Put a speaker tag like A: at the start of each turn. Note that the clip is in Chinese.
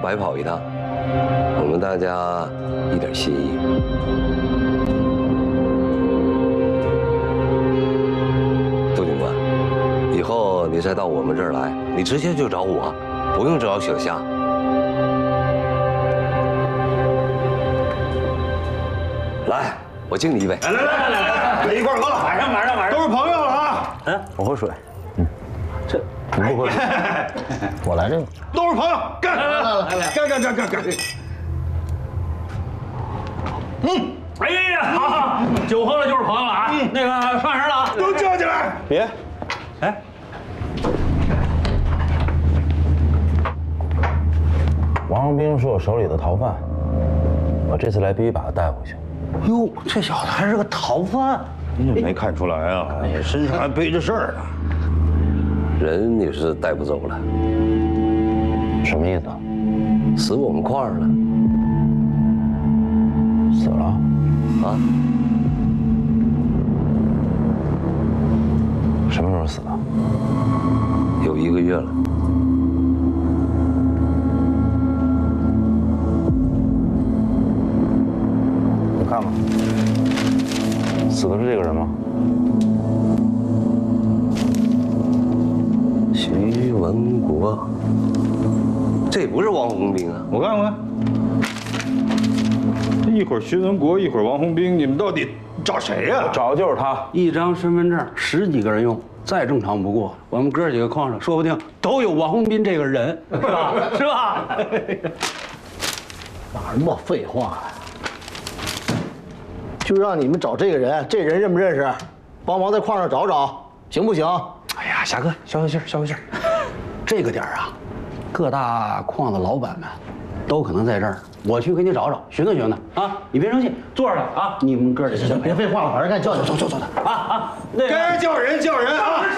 A: 白跑一趟，我们大家一点心意。杜警官，以后你再到我们这儿来，你直接就找我，不用找小夏。来，我敬你一杯。
B: 来，一块喝了。
C: 马上，
B: 都是朋友了啊！
D: 我喝水。
C: 这
D: 你不喝水，我来这个。
B: 都是朋友，干！干！
C: 哎呀，好，酒喝了就是朋友了啊！那个上人了啊，
B: 都叫起来！
D: 别，
C: 哎，
D: 王洪兵是我手里的逃犯，我这次来必须把他带回去。
C: 哟，这小子还是个逃犯。
B: 你没看出来啊？身上还背着事儿呢。
A: 人你是带不走了，
D: 什么意思？
A: 死我们块儿了
D: 死了？
A: 啊！
D: 什么时候死的？
A: 有1个月了。
D: 我看看，死的是这个人吗？
A: 徐文国，这不是王洪兵啊！
B: 我看看，一会儿徐文国，一会儿王洪兵，你们到底找谁呀？
D: 找的就是他。
C: 一张身份证10几个人用，再正常不过。我们哥几个矿上说不定都有王洪斌这个人，是吧？是吧？
E: 哪什么废话呀？就让你们找这个人，这人认不认识？帮忙在矿上找找，行不行？
C: 哎呀，霞哥，消消气儿。这个点儿啊，各大矿的老板们都可能在这儿，我去给你找找，寻思啊！你别生气，坐着了啊！你们哥几个
E: 别废话了，把人该叫去，走。
C: 啊！那个
B: 该叫人啊！